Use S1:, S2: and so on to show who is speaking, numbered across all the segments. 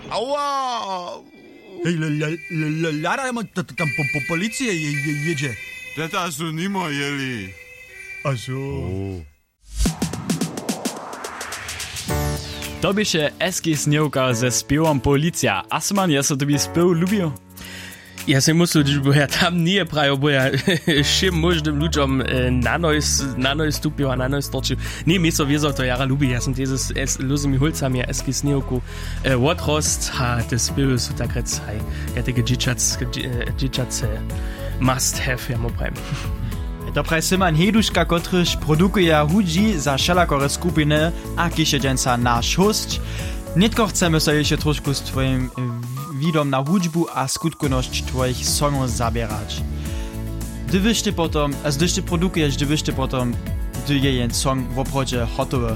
S1: Ała!
S2: Hej, ladajmy, tam po policji jedzie.
S1: Teta su nimo jeli.
S2: A so.
S3: To byše eski snjevka ze spěvom Policja. Asman, ja so tobie spěv lubił?
S4: Ja si musel, že ja tam nie prajo, bo ja všim možným ľuďom na noj stúpil a na noj storčil. Nie, mi so viezo to jara ľubí. Ja som tiež s ľudmi hulcami a esky snijevku odrost a te spěvy sú tak rec, ja teke džičace must have, ja mu prajem.
S5: To praje Simon Heduška, kotryž produkuje hudži za šelakore skupiny a kišedženca náš host. Netko chcemy so jeszcze troszkę z twoim widom na hudźbu a skutkoność twoich songów zabierać. Gdybyś ty potom, gdyż ty produkujesz, gdybyś ty potom, gdy jeden song w obchodzie hotowy.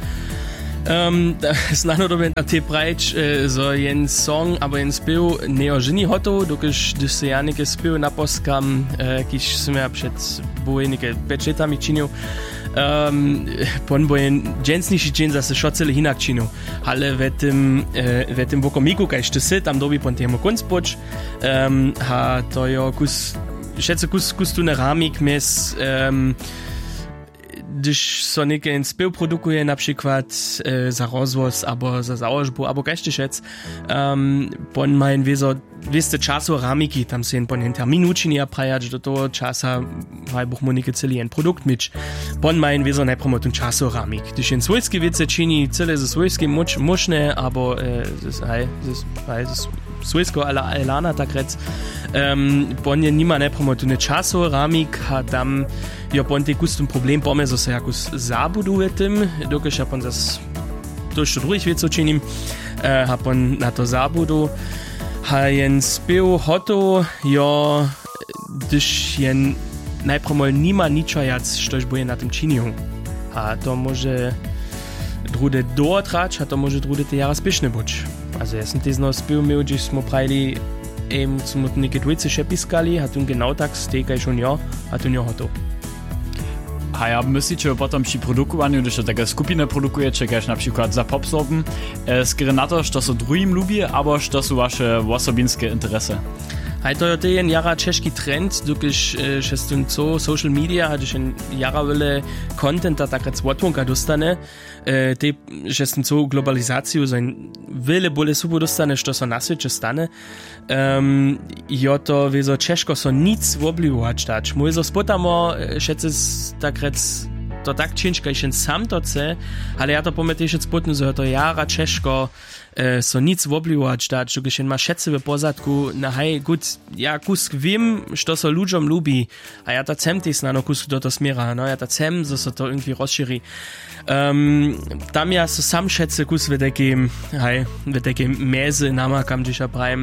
S4: Znano dobie na tej prajcz, so jen song, aber jen spiew nie oženi hotow, když se ja neke spiew naposkam, kiž som ja před bojnike 5 letami činil, pon bojen dżensniši dżen zase šo cele hinak činil. Ale v tym vokomiku, kajž ty si, tam dobi pon temu kunstpoč, ha to jo kus tu ne ramik mes, když so neke spiew produkuje, na przykład za rozvoz, abo za założbu, abo każdy szec, pon majen wiste czasu ramiki, tam se pon jen termin učini aprajać, do toho časa hajbuch mu neke celi jen produkt mič. Pon majen wieso najprimo tun czasu ramik. Když jen svojske wiece čini cele ze svojske močne, abo svojsko elana tak rec, pon je nima najprimo tun czasu ramik, a tam jo pon te kustum problem pome, so se jakus zabuduje tym, dokež ja pon zas to što drugih vieco činim, ha pon na to zabudu, ha jen spiew hoto, jo, když jen najpromol nima ničajac, štož bude na tym činiju. A to może drude dotrać, a to może drude te jara spiešne buč. Also ja som tezno spiew miał, když smo prajili smo neke dvojce še piskali, a tun genau tak stekaj schon jo, a tun jo hoto.
S3: A ja myślicie potom przy produkowaniu, když to taka skupina produkuje, czekasz na przykład za popsorben, skiery na to, što so drugim lubi, abo što su wasze osobinske interese?
S4: Hej, to je jen jara češki trend, dokiž šestun co social media, když jen jara vele contenta takrat zvotunka dostane, te šestun co globalizaciju za vele bole subo dostane, što so na svijeće stane, jo to vezo češko so nic oblivovač dač. Môj zo spotamo šece takrat to tak činčka išen sam to ce, ale ja to pometejšec spotnu, že to jara češko so nic oblivovač dač, dokiž jen ma šece v pozadku, na hej, gut, ja kusk vím, što so ľuďom ľubí, a ja ta cem tis na no kusk do to smiera, no ja ta cem, so to irgendwie rozšíri. Tam ja so sam šece kus v takiej meze namakam, když ja prajem,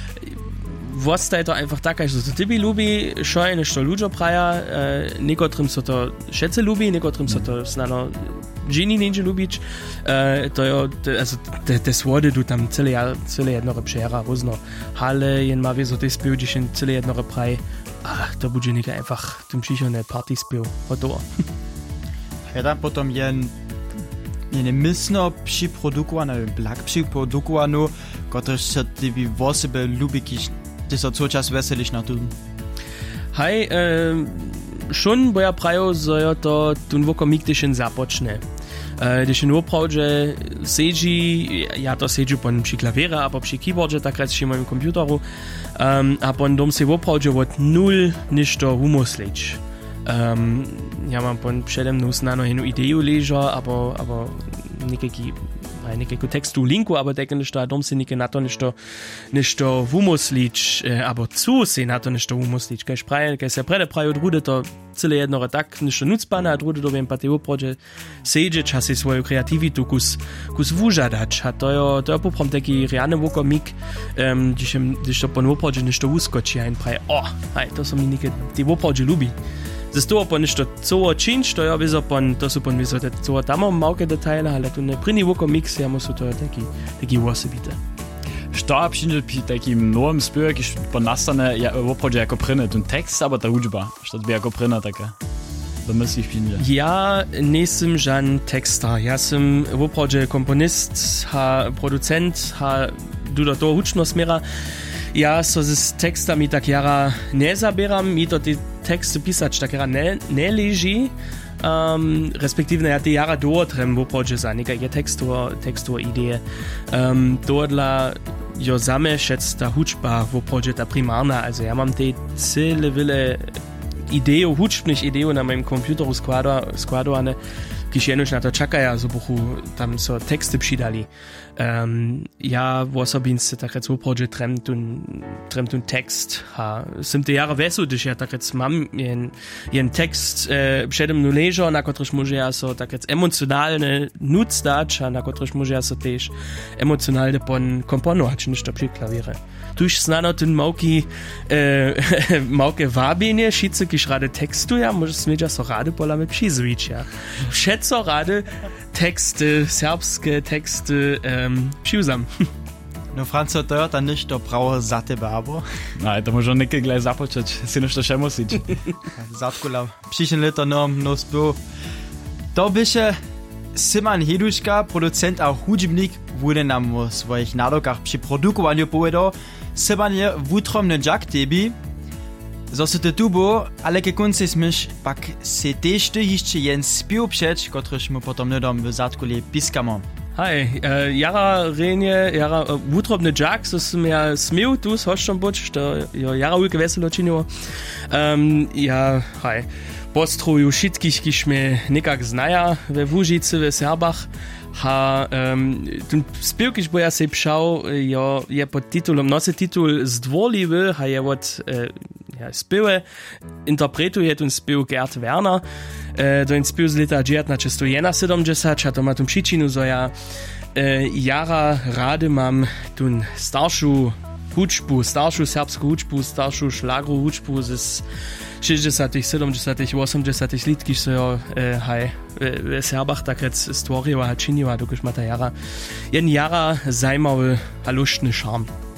S4: Wasta je to einfach tak, že to tebi lubi, šo je nešto ľuďo praja, nekotrym so to šece lubi, nekotrym so to snano ženi neđe lubič, to je, also te svode du tam cele jednore pšera, ruzno, ale jen ma wieso te spiew, když jen cele jednore praj, to bude neka einfach tym přišone party spiew, hotovo.
S5: Ja tam potom jen mysno przy produkowaniu, blak przy produkowaniu, kotryż se tebi o sebe lubi, kiž ty so co čas veseliš na tym?
S4: Hej, schon, bo ja prajo, so jo to tun vokomik, když jen započne. Když jen opravdže sedži, ja to sedžu pon przy klavere, abo przy keyboardže, takrat przy mojim komputeru, a pon dom se opravdže od nul ništo umyslić. Ja mam pon předem snano jednu ideju leža, abo nekako tekstu linku, aber teke nešto dom se neke na to nešto umyslić, abo cu se na to nešto umyslić. Kaj se prede prajo drude to cele jednore tak nešto nucpane, a drude dobiem pa te opravdže sedžeć, a se svoju kreativitu kus vužadać. A to je poprom taki realny vokomik, když to pon opravdže nešto uskoči, a in praje, to som mi neke te opravdže lubi. Zas to pon nešto covo činč, to je wieso pon, to su pon wieso te covo tamo małke detaile, ale tu ne prini vokomix, ja musu to taki osobite.
S3: Što przy takim nowym spiewie, kiž pon nastane, ja opravdže jako prine, tun tekst, aber ta hudžba, što to bi jako prina taka. To myślisz, pinje?
S4: Ja nisem žan tekster, ja sam opravdže komponist, producent, du do toho hučno smera. Ja so z tekstami tak jara ne zabieram, mi to ty teksty pisać tak jara ne leži, respektive ja ty jara dootrem w podže za nekaj tekstu ideje. Doodla jo zamešec ta hučba w podže ta primarna, also ja mam te cele wille ideo, hučbnych ideo na moim komputeru składowane, když jenož na to čakaja, so buchu tam so teksty přidali. Ja osobince tak rec uprođe trem tun tekst. Sim te jara vesu, když ja tak rec mam jen tekst předem nu ležo, na kotrež može ja so tak rec emocionalne nuc dać, a na kotrež može ja so tež emocionalne pon komponować, niż to przy klavire. Tuž znano ten małke wabienie, šice, když rade tekstu, ja może smieđa so rade polame přizujić, ja. Všetco rade teksty, serbskie teksty přiuzam.
S5: No Franco, to je to nič to pravo za tebe, abo?
S3: No, to možno nekaj gledaj započať, si nož to še musiť.
S5: Zatkula, přišen leto no spil. To byše Simon Heduška, producent a hudžbnik, bude nam o svojich nádokách při produkovanju povedal. Simon je wutromny džak tebi, zo te tubo, ale ke konci smyš pak se tež ty ještě jen spił přeč, kotryž mu potom nedom v zatkuli piskamo.
S4: Hi, jara wutrobny džak, so sam ja smił tu z hoštom boč, što jara ulke veselo činilo. Ja, hi, postruju všetkých, kiž me nekak znaja ve Łužice, ve Serbach. Ten spił, kiž bo ja se pšał, je pod titulom, nosi titul Zdvorliwy, je od spiły interpretuje ten spił Gerd Werner. Ten spił z leta 1971, a to ma tu przyczynę, że ja jara rady mam tun starszą hučbu, starszą serbską hučbu, starszą szlagru hučbu z 60., 70., 80. lat, kiž so w Serbach tak stworzyła, czyniła, dokud ma ta jara jen jara zajmawy a luštny šarm.